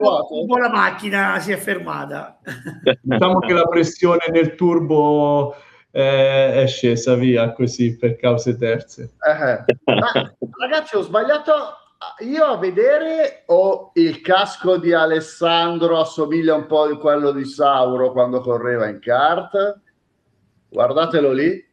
un po' la macchina si è fermata. Diciamo che la pressione nel turbo è scesa via così per cause terze. Ma ragazzi, ho sbagliato io a vedere, o il casco di Alessandro assomiglia un po' a quello di Sauro quando correva in kart? Guardatelo lì.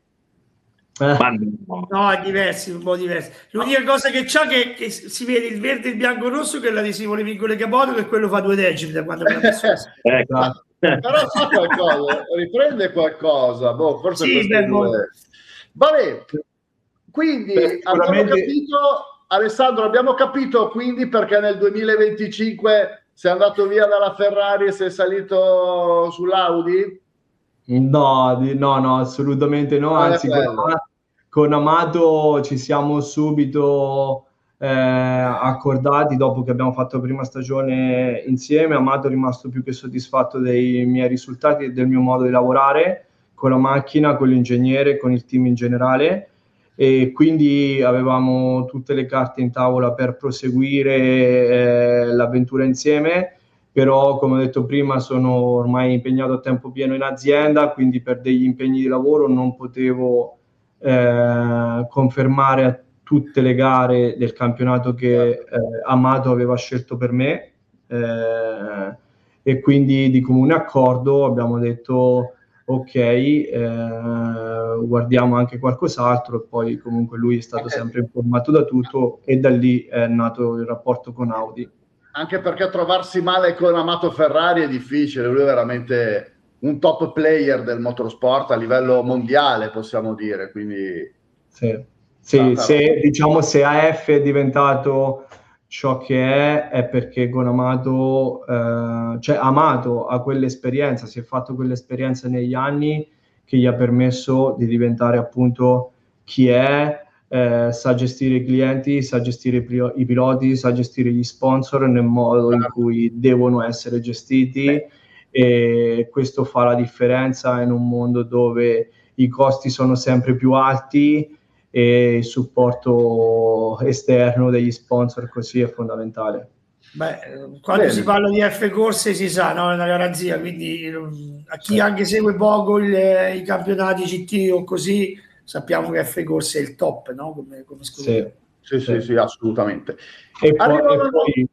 No, è diverso, un po' diverso. L'unica cosa che c'ha che si vede il verde, il bianco, il rosso, che è l'adesivo le vincole capote, che quello fa 2 decimi da quando l'ha messo. Però sa qualcosa, riprende qualcosa, boh, forse sì, due. Vabbè, quindi abbiamo capito, Alessandro, abbiamo capito quindi perché nel 2025 sei andato via dalla Ferrari e sei salito sull'Audi? No, assolutamente no, anzi con Amato ci siamo subito accordati dopo che abbiamo fatto la prima stagione insieme. Amato è rimasto più che soddisfatto dei miei risultati e del mio modo di lavorare con la macchina, con l'ingegnere, con il team in generale, e quindi avevamo tutte le carte in tavola per proseguire l'avventura insieme. Però, come ho detto prima, sono ormai impegnato a tempo pieno in azienda, quindi per degli impegni di lavoro non potevo confermare a tutte le gare del campionato che Amato aveva scelto per me, e quindi di comune accordo abbiamo detto ok, guardiamo anche qualcos'altro, e poi comunque lui è stato sempre informato da tutto, e da lì è nato il rapporto con Audi. Anche perché trovarsi male con Amato Ferrari è difficile, lui è veramente un top player del motorsport a livello mondiale, possiamo dire, quindi diciamo, se AF è diventato ciò che è perché con Amato, cioè Amato ha quell'esperienza, si è fatto quell'esperienza negli anni che gli ha permesso di diventare appunto chi è. Sa gestire i clienti, sa gestire i piloti, sa gestire gli sponsor nel modo in cui devono essere gestiti, e questo fa la differenza in un mondo dove i costi sono sempre più alti e il supporto esterno degli sponsor così è fondamentale. Quando si parla di F corse si sa, no? È una garanzia, quindi a chi anche segue poco i campionati CT o così, sappiamo che F corse è il top, no? Come sì, assolutamente. E poi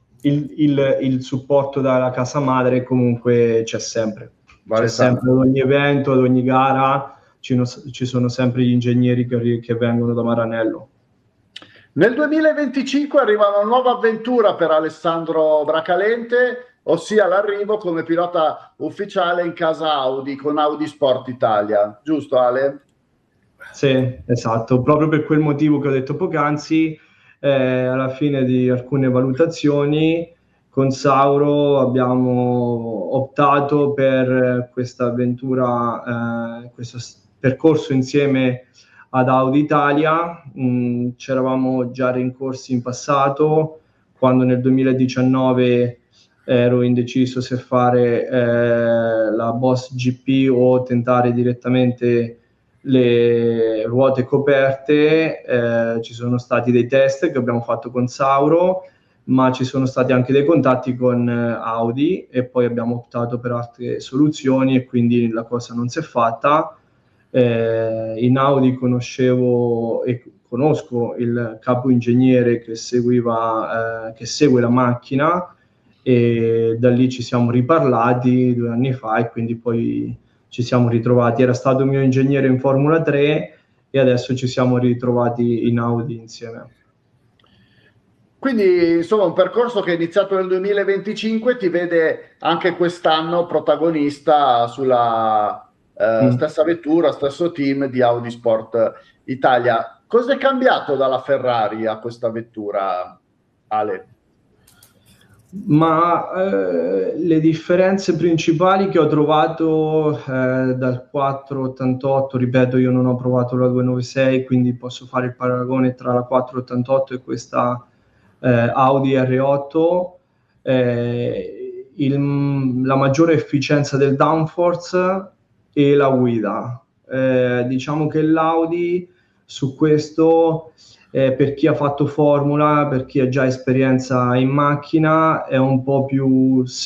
il supporto dalla casa madre comunque c'è sempre. C'è sempre ad ogni evento, ad ogni gara, ci sono sempre gli ingegneri che vengono da Maranello. Nel 2025 arriva una nuova avventura per Alessandro Bracalente, ossia l'arrivo come pilota ufficiale in casa Audi con Audi Sport Italia, giusto Ale? Sì, esatto, proprio per quel motivo che ho detto poc'anzi, alla fine di alcune valutazioni con Sauro abbiamo optato per questa avventura, questo percorso insieme ad Audi Italia. Ci eravamo già rincorsi in passato, quando nel 2019 ero indeciso se fare la Boss GP o tentare direttamente le ruote coperte. Ci sono stati dei test che abbiamo fatto con Sauro, ma ci sono stati anche dei contatti con Audi, e poi abbiamo optato per altre soluzioni, e quindi la cosa non si è fatta. In Audi conoscevo e conosco il capo ingegnere che segue la macchina, e da lì ci siamo riparlati 2 anni fa, e quindi poi ci siamo ritrovati. Era stato mio ingegnere in Formula 3 e adesso ci siamo ritrovati in Audi insieme. Quindi insomma un percorso che è iniziato nel 2025 ti vede anche quest'anno protagonista sulla stessa vettura, stesso team di Audi Sport Italia. Cosa è cambiato dalla Ferrari a questa vettura, Ale? Ma le differenze principali che ho trovato dal 488, ripeto, io non ho provato la 296, quindi posso fare il paragone tra la 488 e questa Audi R8, la maggiore efficienza del downforce e la guida. Diciamo che l'Audi su questo per chi ha fatto formula, per chi ha già esperienza in macchina, è un po' più